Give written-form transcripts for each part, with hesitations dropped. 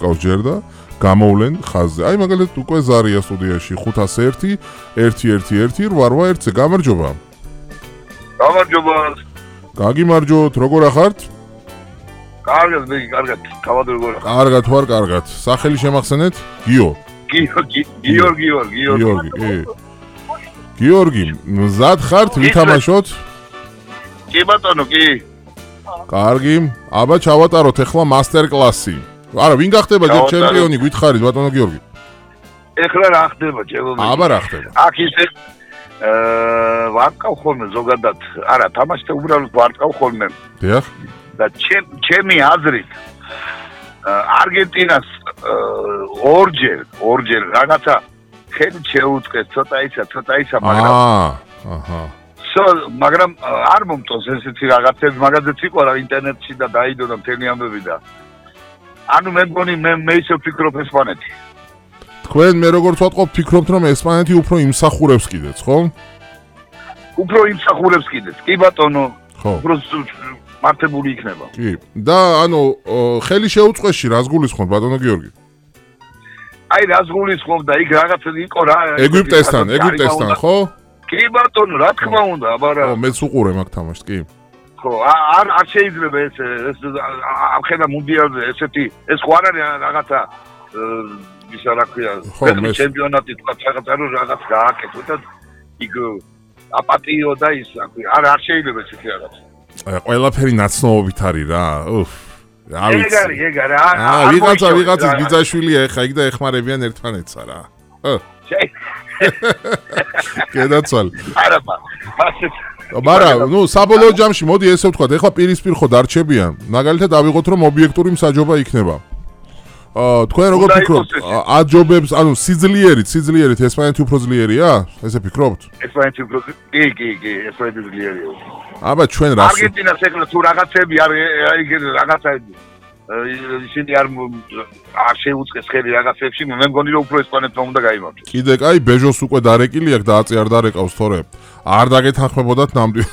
ეკავს ჯერ და გამოვლენ ხაზზე. აი მაგალითად უკვე ზარია სტუდიაში 501 111-ზე გამარჯობა. გამარჯობა. გაგიმარჯოთ, როგორ ახართ? კარგად, კარგად. თავად როგორ ახართ? კარგად ვარ, კარგად. სახელი შემახსენეთ? გიორგი. გიორგი, მზად ხართ ვითამაშოთ? კი ბატონო, კი. კარგი, აბა ჩავატაროთ ახლა მასტერ კლასი. არა, ვინ გახდება ჯერ ჩემპიონი გითხარით ბატონო გიორგი? ეხლა რა ხდება ჩემო? აბა რა ხდება? აქ ისე ვარკავ ხოლმე ზოგადად. არა, თამაშზე უბრალოდ ვარკავ ხოლმე. დიახ. და ჩემი აზრით არგენტინას ორჯერ რაღაცა ხელი შეუწყეს ცოტა ისა, მაგრამ აჰა. მაგრამ არ მომწონს ესეთი რაღაცები, მაგაზეც იყო რა ინტერნეტში და დაიდო და მთელი ამბები და ანუ მე მგონი მე ისე ვფიქრობ ესპანეთი. თქვენ მე როგორც ვატყობ ფიქრობთ რომ ესპანეთი უფრო იმსახურებს კიდეც, ხო? უფრო იმსახურებს კიდეც. კი ბატონო. ხო. უფრო მართებული იქნება. კი. და ანუ ხელი შეუწყეში რას გულისხმობ ბატონო გიორგი? აი რას გულისხმობ და იქ რაღაცა იყო რა. ეგვიპტესთან, ხო? კი ბატონო, რა თქმა უნდა, აბა რა. ო, მეც უყურე მაგ თამაშს, კი. ხო, არ შეიძლება ეს ამხედა მუნდიალზე ესეთი ეს ხო არ არის რაღაცა ისა რა ქვია, ჩემპიონატი თქვა რაღაცა რომ რაღაც გააკეთო და იქ აპატიო და ის რა ქვია, არ შეიძლება ესეთი რაღაცა. ყველაფერი ნაცნობობით არის რა. ეგ არის. ვიღაცის ბიძაშვილია ეხა იქ და ეხმარებიან ერთმანეთსა რა. კედაცვალ. არა, მაგრამ ნუ საბოლოო ჯამში მოდი ესე ვთქვათ, ეხლა პირისპირ ხო დარჩებიან. მაგალითად ავიღოთ რომ ობიექტური მსაჯობა იქნება. თქვენ როგორ ფიქრობთ? აჯობებს, ანუ სიძლიერით ესპანეთი უფრო ძლიერია? ესე ფიქრობთ? ესპანეთი უფრო კი, ესპანეთი ძლიერია. აბა ჩვენ რას? არგენტინას ეხლა თუ რაღაცები არის რაღაცა ისინი არ შეუწყეს ხელი რაღაცებში, მე მგონი რომ უფრო ესპანეთმა უნდა გაიმარჯვოს. კიდე კაი ბეჟოს უკვე დარეკილი აქვს და აწი არ დარეკავს თორე. არ დაგეთანხმებოდათ ნამდვილ.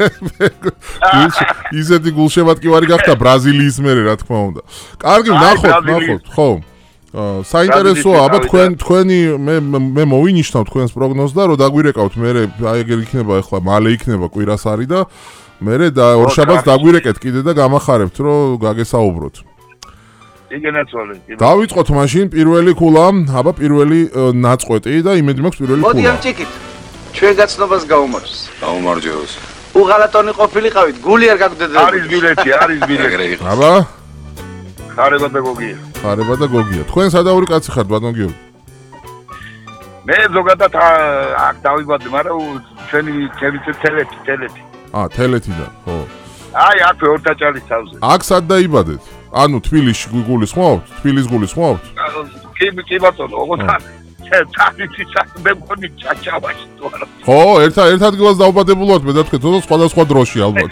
ისეთი გულშემატკივარი გახდა ბრაზილიის მერე რა თქმა უნდა. კარგი, ნახოთ, ხო. საინტერესოა, აბა თქვენი მე მოვინიშნავ თქვენს პროგნოზს და რომ დაგვირეკავთ მე აი ეგ იქნება ახლა მალე იქნება კვირას არის და მერე და ორშაბათს დაგვირეკეთ კიდე და გამახარებთ რომ გაგესაუბროთ. იგენაცვალე. დავიწყოთ მაშინ პირველი ქულა, აბა პირველი ნაწყვეტი და იმედი მაქვს პირველი ქულა. მოდი ამჭიქით. ჩვენ გაცნობას გაუმარჯოს. გაუმარჯოს. უღალატონი ყოფილიყავით, გული არ გაგვდედებით. არის ბილეთი. აბა ხარება და გოგია. თქვენ სადაური კაცი ხართ ბატონ გიორგი? მე ზოგადად აქ დავიბადე, მაგრამ ჩვენი თელეთი. თელეთიდან, ხო. აი აქ ორთაჭალის თავზე. აქ სად დაიბადეთ? ანუ თბილისში გულისხმობთ? თბილის გულისხმობთ? კი ბატონო, ოღონდ მე მგონი ჩაჩავაში თუ არა. ხო, ერთ ადგილას დავბადებულოთ მე და თქვენ სხვადასხვა დროში ალბათ.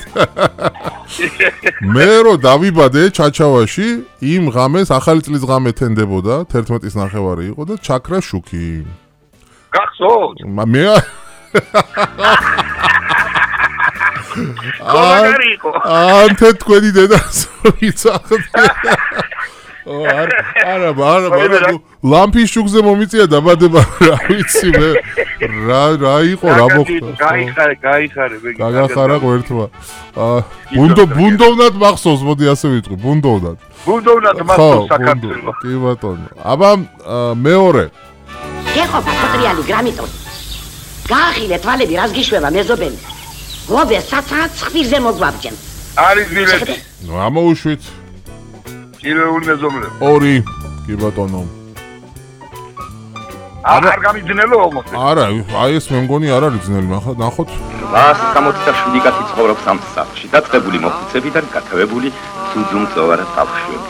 მე რო დავიბადე ჩაჩავაში, იმ ღამეს ახალი წლის ღამე თენდებოდა, 11-ის ნახევარი იყო და ჩაქრა შუქი. გახსოვთ? მე ანთე თქვენი დედას ვიცახდე. არა, ლამპის შუქზე მომიწია დაბადება, რა ვიცი მე. რა იყო, რა მოხდა? გაიხარე, მე გაგახარა ყერთვა. ბუნდოვნად მახსოვს, მოდი ასე ვიტყვი, ბუნდოვნად მახსოვს საქართველო. კი ბატონო. აბა მეორე. გეყოფა პატრიალი გრამიტონი. გაახილე თვალები, რას გიშვება მეზობელი. გობე საცაც ხმირზე მოგვაბჯენ. არის ბილეთი. ნუ ამოუშვით. პირველი მეზობელი. 2. კი ბატონო. არ გამიძნელო ოღონდ. არა, აი ეს მე მგონი არ არის ძნელი, ნახოთ. 867 კაცი ცხოვრობს ამ სახლში, დაწყებული მოხუცებიდან გათავებული ძუძუმწოვარა ბავშვებით.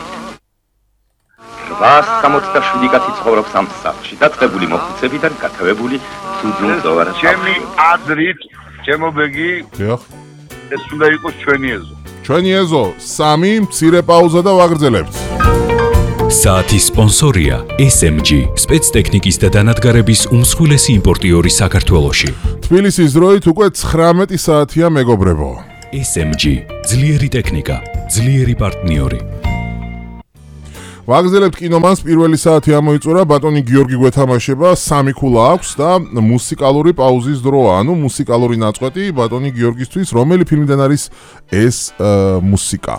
867 კაცი ცხოვრობს ამ სახლში, დაწყებული მოხუცებიდან გათავებული ძუძუმწოვარა ბავშვებით. ჩემი აზრით, ჩემო ბეგი, ეს უნდა იყოს ჩვენი ეზო. ჩვენი ეზო 3 მცირე პაუზა და ვაგრძელებთ. საათის სპონსორია SMG, სპეცტექნიკის და დანადგარების უმსხვილესი იმპორტიორი საქართველოში. თბილისის დროით უკვე 19 საათია მეგობრებო. SMG, ძლიერი ტექნიკა, ძლიერი პარტნიორი. ვაგზელებთ კინომანს პირველი საათი ამოიწურა, ბატონი გიორგი გვეთამაშება, 3 ქულა აქვს და მუსიკალური პაუზის დროა, ანუ მუსიკალური ნაწყვეტი ბატონი გიორგისთვის, რომელი ფილმიდან არის ეს მუსიკა?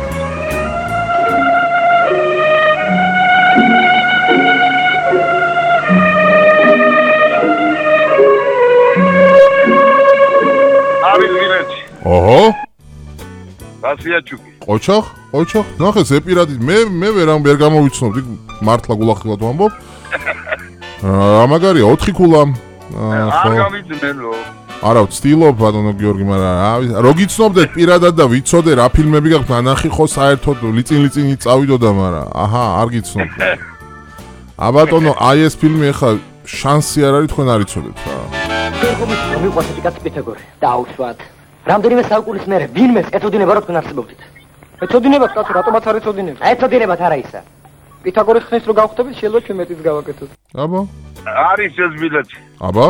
არის ვინეთი. ოჰო. გასიაჩუკი. ოჩახ, ნახე ზეპირადი მე ვერ გამოვიცნობდი მართლა გულახდილად ვამბობ. ამაგარია 4 ქულა. არ გამიძნელო. არა, ვცდილობ ბატონო გიორგი, მაგრამ რო გიცნობდეთ პირადად და ვიცოდე რა ფილმები გაქვთ, ანახი ხო საერთოდ ლიწინი წავიდოდა, მაგრამ აჰა, არ გიცნობდი. აბატონო, აი ეს ფილმი ახლა შანსი არ არის თქვენ არ იცოდეთ რა. ფერხომის მიყვარს ეს კაცი პითაგორე. დაუშვათ. რამდენიმე საუკუნის მერე ვინმეს ეწოდინება რა თქვენ არსებობდით? ეწოდინებათ კაცო, რატომაც არ ეწოდინებთ? ეწოდინებათ არა ისა. პითაგორეს ხნის რო გავხდებით, შეიძლება ჩვენ მეტიც გავაკეთოთ. აბა? არის ეს ბილეთი. აბა?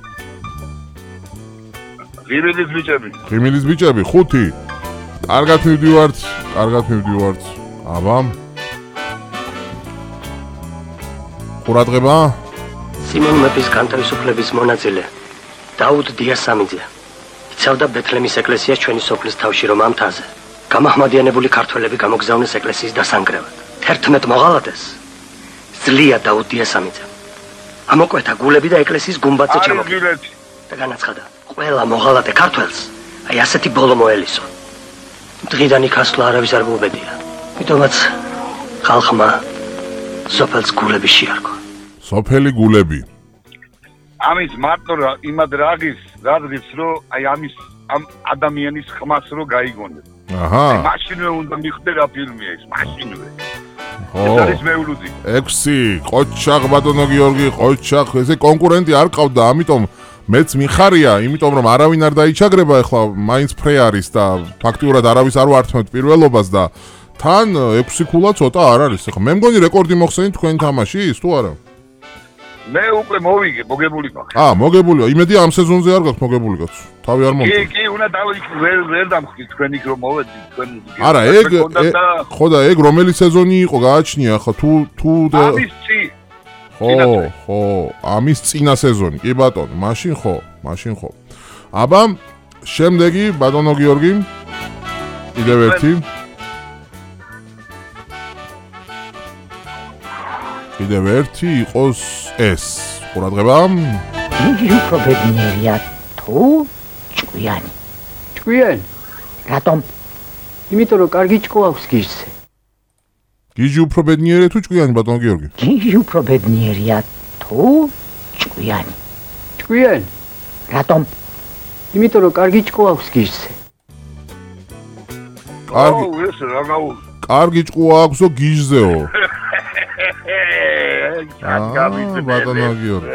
ღიმილის ბიჭები 5. კარგად მივდივართ. აბა? ყურადღება? სიმონ მეფის განთავისუფლების მონაწილე დაუდ დიასამიძე იცავდა ბეთლემის ეკლესიას ჩვენი სოფლის თავში რომ ამ მთაზე გამაჰმადიანებული ქართველები გამოგზავნეს ეკლესიის დასანგრევად. 11 მოღალატეს ზლია დაუდ დიასამიძე. ამოკვეთა გულები და ეკლესიის გუმბათზე ჩამოყალიბდა და განაცხადა ყველა მოღალატე ქართველს აი ასეთი ბოლო მოელისო. დღიდან იქ ასვლა არავის არ მოუბედია. მიტომაც ხალხმა სოფელს გულები შეარგო. სოფელი გულები. ამის მარტო იმად რაგის რომ აი ამის ამ ადამიანის ხმას რო გაიგონდეს. აჰა. მაშინვე უნდა მიხდე რა ფილმია ეს, მაშინვე. ხო. ეს არის მეულუდი. 6. ყოჩახ ბატონო გიორგი, ყოჩახ, ესე კონკურენტი არ ყავდა, ამიტომ მეც მიხარია, იმიტომ რომ არავინ არ დაიჩაგრება ახლა, მაინც ფრე არის და ფაქტიურად არავის არ ვართმევთ პირველობას და თან 6 ქულა ცოტა არ არის. ახლა მე მგონი რეკორდი მოხსენით თქვენ თამაშის, თუ არა? მე უკვე მოვიგე, მოგებული მაქვს. მოგებულია. იმედი ამ სეზონზე არ გაქვთ მოგებული კაც. თავი არ მომწონს. კი, უნდა ვერ დამხდი თქვენ იქ რომ მოვედი, თქვენ. არა, ხო და ეგ რომელი სეზონი იყო გააჩნია ახლა თუ ამის წი. ხო, ამის წინა სეზონი. კი ბატონო, მაშინ ხო. აბა, შემდეგი ბატონო გიორგი. კიდევ ერთი. კიდევ ერთი იყოს ეს. ყურადღება. იგი უფრო ბედნიერია თუ ჭკვიანი? ჭკვიანი? რატომ? იმიტომ რომ კარგი ჭკო აქვს გიჟზე. გიჟი უფრო ბედნიერია თუ ჭკვიანი ბატონო გიორგი? გიჟი უფრო ბედნიერია თუ ჭკვიანი? ჭკვიანი? რატომ? იმიტომ რომ კარგი ჭკო აქვს გიჟზე. კარგი ჭკო აქვსო გიჟზეო. ბატონო გიორგი.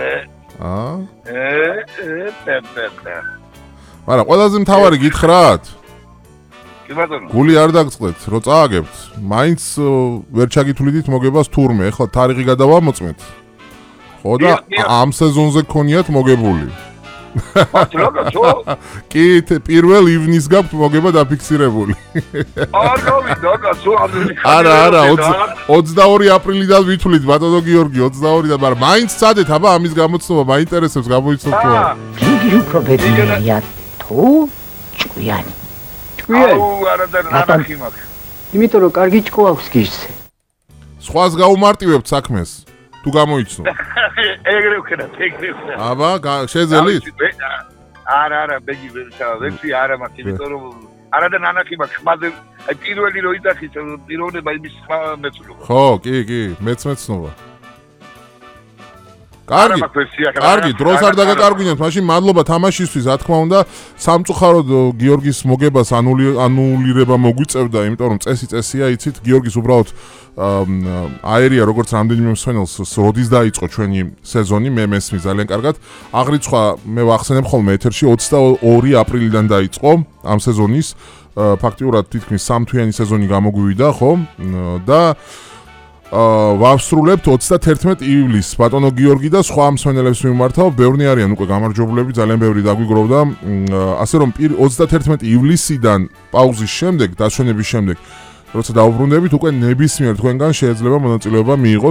მაგრამ ყველაზე მთავარი გითხრათ? კი ბატონო. გული არ დაგწყდეთ, რო წააგებთ. მაინც ვერ ჩაგითვლიდით მოგებას თურმე, ახლა თარიღი გადავამოწმეთ. ხო და ამ სეზონზე გქონიათ მოგებული. კი, 1 ივნის გაქვთ მოგება დაფიქსირებული. არა, 22 აპრილიდან ვითვლით ბატონო გიორგი, 22-დან, მაგრამ მაინც წადეთ, აბა ამის გამოცნობა მაინტერესებს, გამოიცნობ თუ არა. გიჟი უფრო ბედნიერია თუ ჭკვიანი? ჭკვიანი? არა და ნანახი მაქვს. იმიტომ რომ კარგი ჭკო აქვს გიჟზე. სხვას გაუმარტივებთ საქმეს. თუ გამოიცნო. ეგრე ვქნა. აბა, შეძელით? არა, ბეგი ვერცი არა მაქვს, იმიტომ რომ არა და ნანახი მაქვს, ხმაზე აი პირველი რო იდახის, პიროვნება იმის ხმა მეცნობა. ხო, კი, მეც მეცნობა. კარგი, დროს არ დაგაკარგვინოთ, მაშინ მადლობა თამაშისთვის, რა თქმა უნდა, სამწუხაროდ გიორგის მოგებას ანულირება მოგვიწევდა, იმიტომ რომ წესია, იცით, გიორგის უბრალოდ აერია როგორც რამდენიმე მსვენელს, როდის დაიწყო ჩვენი სეზონი, მე მესმის ძალიან კარგად. აღრიცხვა მე ვახსენებ ხოლმე ეთერში 22 აპრილიდან დაიწყო ამ სეზონის, ფაქტიურად თითქმის 3 თვიანი სეზონი გამოგვივიდა, ხო? და ვავსრულებთ 31 ივლისს ბატონო გიორგი და სხვა მსვენელებს მიმართავ, ბევრი არიან უკვე გამარჯვებულები, ძალიან ბევრი დაგვიგროვდა, ასე რომ 31 ივლისიდან პაუზის შემდეგ, დასვენების შემდეგ როცა დაუბრუნდებით უკვე ნებისმიერ თქვენგან შეიძლება მონაწილეობა მიიღოს